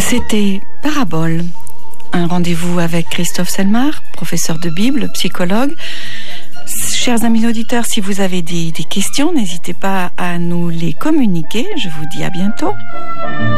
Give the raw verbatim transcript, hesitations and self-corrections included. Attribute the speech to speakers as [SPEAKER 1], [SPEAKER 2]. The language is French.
[SPEAKER 1] C'était Parabole, un rendez-vous avec Christophe Selmar, professeur de Bible, psychologue. Chers amis auditeurs, si vous avez des, des questions, n'hésitez pas à nous les communiquer. Je vous dis à bientôt.